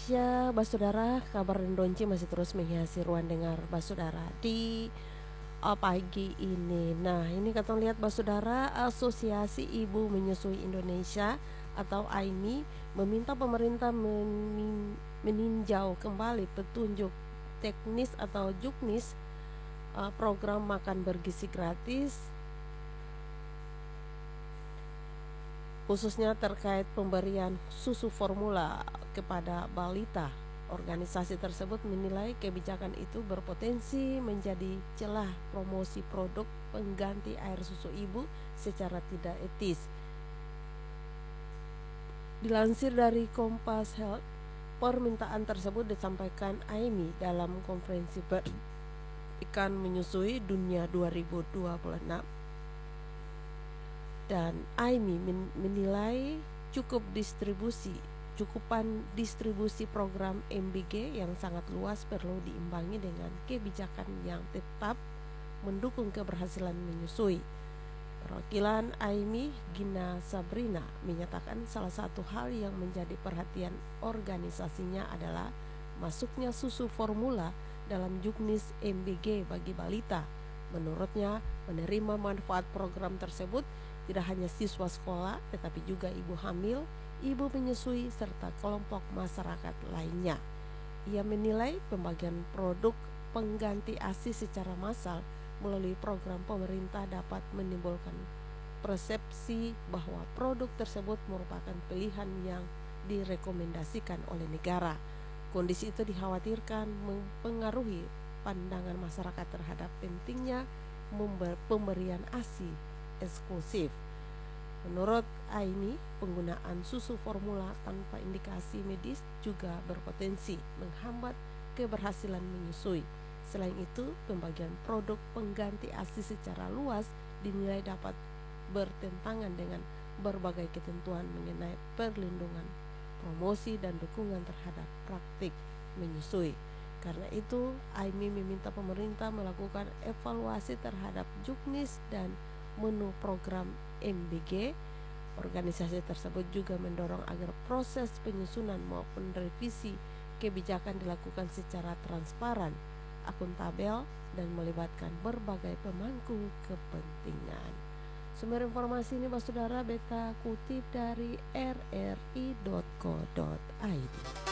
Indonesia, Basudara, kabar Donci masih terus menghiasi ruang dengar Basudara di pagi ini. Nah, ini kita lihat Basudara, Asosiasi Ibu Menyusui Indonesia atau AIMI meminta pemerintah meninjau kembali petunjuk teknis atau juknis program makan bergizi gratis, khususnya terkait pemberian susu formula kepada balita. Organisasi tersebut menilai kebijakan itu berpotensi menjadi celah promosi produk pengganti air susu ibu secara tidak etis. Dilansir dari Kompas Health, permintaan tersebut disampaikan AIMI dalam konferensi ikan menyusui dunia 2026. Dan AIMI menilai cukupan distribusi program MBG yang sangat luas perlu diimbangi dengan kebijakan yang tetap mendukung keberhasilan menyusui. Perwakilan AIMI, Gina Sabrina, menyatakan salah satu hal yang menjadi perhatian organisasinya adalah masuknya susu formula dalam juknis MBG bagi balita. Menurutnya, menerima manfaat program tersebut tidak hanya siswa sekolah, tetapi juga ibu hamil, ibu menyusui, serta kelompok masyarakat lainnya. Ia menilai pembagian produk pengganti ASI secara massal melalui program pemerintah dapat menimbulkan persepsi bahwa produk tersebut merupakan pilihan yang direkomendasikan oleh negara. Kondisi itu dikhawatirkan mempengaruhi pandangan masyarakat terhadap pentingnya pemberian ASI eksklusif. Menurut AIMI, penggunaan susu formula tanpa indikasi medis juga berpotensi menghambat keberhasilan menyusui. Selain itu, pembagian produk pengganti ASI secara luas dinilai dapat bertentangan dengan berbagai ketentuan mengenai perlindungan, promosi, dan dukungan terhadap praktik menyusui. Karena itu, AIMI meminta pemerintah melakukan evaluasi terhadap juknis dan menu program MBG. Organisasi tersebut juga mendorong agar proses penyusunan maupun revisi kebijakan dilakukan secara transparan, akuntabel, dan melibatkan berbagai pemangku kepentingan. Sumber informasi ini Basudara beta kutip dari rri.co.id.